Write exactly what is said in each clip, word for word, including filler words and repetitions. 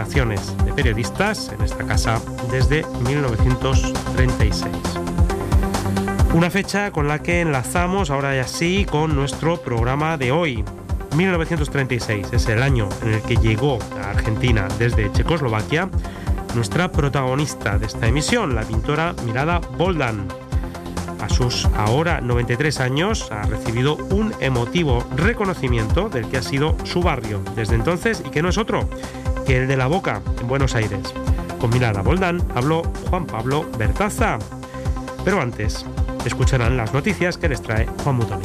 generaciones de periodistas en esta casa desde mil novecientos treinta y seis. Una fecha con la que enlazamos ahora ya sí con nuestro programa de hoy. mil novecientos treinta y seis es el año en el que llegó a Argentina desde Checoslovaquia nuestra protagonista de esta emisión, la pintora Milada Boldán. A sus ahora noventa y tres años ha recibido un emotivo reconocimiento del que ha sido su barrio desde entonces y que no es otro que el de La Boca, en Buenos Aires. Con Milada Boldán habló Juan Pablo Bertaza. Pero antes, escucharán las noticias que les trae Juan Mutoni.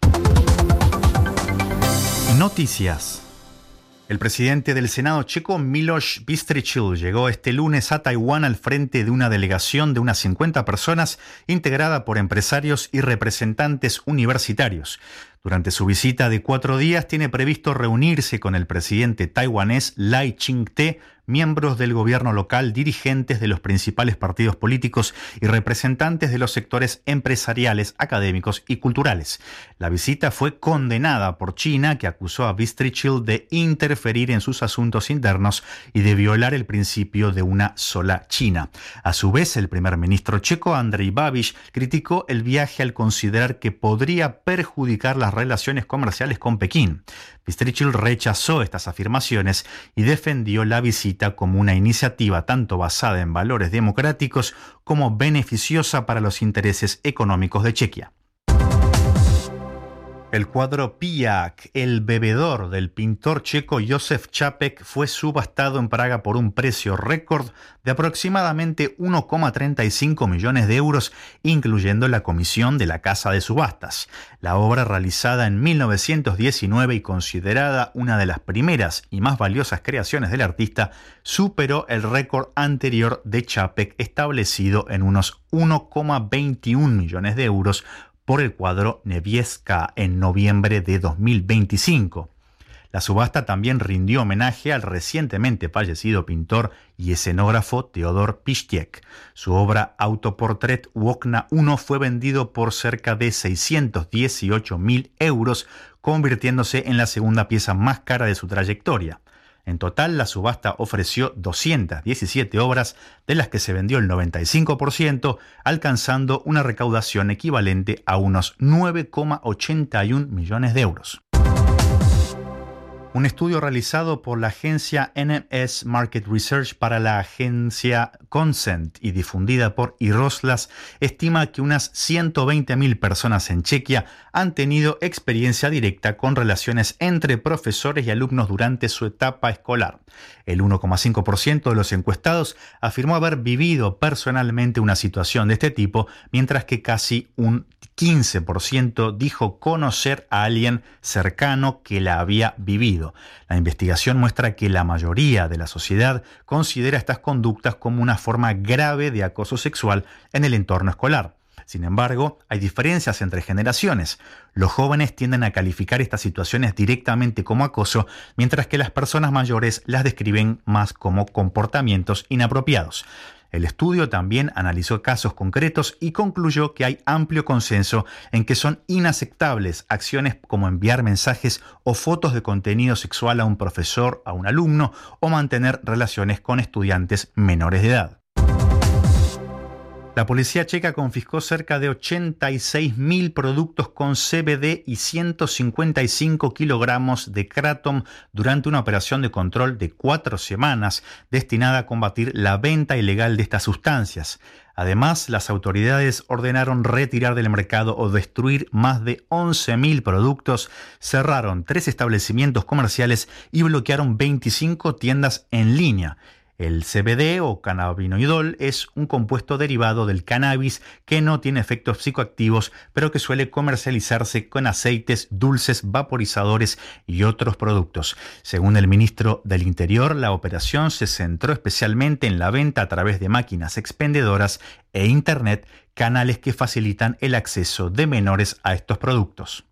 Noticias. El presidente del Senado checo, Miloš Vystrčil, llegó este lunes a Taiwán al frente de una delegación de unas cincuenta personas integrada por empresarios y representantes universitarios. Durante su visita de cuatro días tiene previsto reunirse con el presidente taiwanés Lai Ching-te, miembros del gobierno local, dirigentes de los principales partidos políticos y representantes de los sectores empresariales, académicos y culturales. La visita fue condenada por China, que acusó a Vystrčil de interferir en sus asuntos internos y de violar el principio de una sola China. A su vez, el primer ministro checo, Andrej Babiš, criticó el viaje al considerar que podría perjudicar las relaciones comerciales con Pekín. Vystrčil rechazó estas afirmaciones y defendió la visita como una iniciativa tanto basada en valores democráticos como beneficiosa para los intereses económicos de Chequia. El cuadro Pijak, el bebedor del pintor checo Josef Čapek, fue subastado en Praga por un precio récord de aproximadamente uno coma treinta y cinco millones de euros, incluyendo la comisión de la casa de subastas. La obra, realizada en mil novecientos diecinueve y considerada una de las primeras y más valiosas creaciones del artista, superó el récord anterior de Čapek, establecido en unos uno coma veintiún millones de euros, por el cuadro Nevieska en noviembre de dos mil veinticinco. La subasta también rindió homenaje al recientemente fallecido pintor y escenógrafo Teodor Pištěk. Su obra Autoportret Okna uno fue vendido por cerca de seiscientos dieciocho mil euros, convirtiéndose en la segunda pieza más cara de su trayectoria. En total, la subasta ofreció doscientas diecisiete obras, de las que se vendió el noventa y cinco por ciento, alcanzando una recaudación equivalente a unos nueve coma ochenta y un millones de euros. Un estudio realizado por la agencia N M S Market Research para la agencia Consent y difundida por Iroslas estima que unas ciento veinte mil personas en Chequia han tenido experiencia directa con relaciones entre profesores y alumnos durante su etapa escolar. El uno coma cinco por ciento de los encuestados afirmó haber vivido personalmente una situación de este tipo, mientras que casi un quince por ciento dijo conocer a alguien cercano que la había vivido. La investigación muestra que la mayoría de la sociedad considera estas conductas como una forma grave de acoso sexual en el entorno escolar. Sin embargo, hay diferencias entre generaciones. Los jóvenes tienden a calificar estas situaciones directamente como acoso, mientras que las personas mayores las describen más como comportamientos inapropiados. El estudio también analizó casos concretos y concluyó que hay amplio consenso en que son inaceptables acciones como enviar mensajes o fotos de contenido sexual a un profesor, a un alumno, o mantener relaciones con estudiantes menores de edad. La policía checa confiscó cerca de ochenta y seis mil productos con C B D y ciento cincuenta y cinco kilogramos de kratom durante una operación de control de cuatro semanas destinada a combatir la venta ilegal de estas sustancias. Además, las autoridades ordenaron retirar del mercado o destruir más de once mil productos, cerraron tres establecimientos comerciales y bloquearon veinticinco tiendas en línea. El C B D o cannabinoidol es un compuesto derivado del cannabis que no tiene efectos psicoactivos, pero que suele comercializarse con aceites, dulces, vaporizadores y otros productos. Según el ministro del Interior, la operación se centró especialmente en la venta a través de máquinas expendedoras e Internet, canales que facilitan el acceso de menores a estos productos.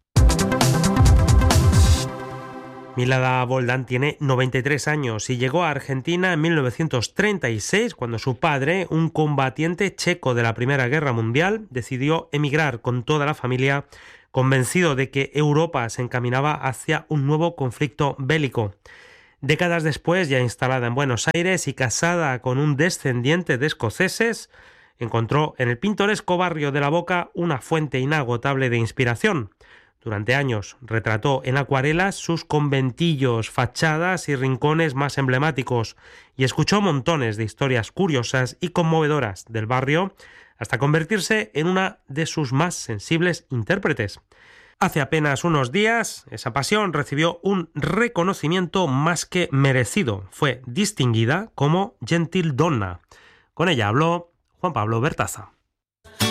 Milada Boldán tiene noventa y tres años y llegó a Argentina en mil novecientos treinta y seis, cuando su padre, un combatiente checo de la Primera Guerra Mundial, decidió emigrar con toda la familia, convencido de que Europa se encaminaba hacia un nuevo conflicto bélico. Décadas después, ya instalada en Buenos Aires y casada con un descendiente de escoceses, encontró en el pintoresco barrio de La Boca una fuente inagotable de inspiración. Durante años retrató en acuarelas sus conventillos, fachadas y rincones más emblemáticos y escuchó montones de historias curiosas y conmovedoras del barrio hasta convertirse en una de sus más sensibles intérpretes. Hace apenas unos días, esa pasión recibió un reconocimiento más que merecido. Fue distinguida como Gentil Donna. Con ella habló Juan Pablo Bertaza.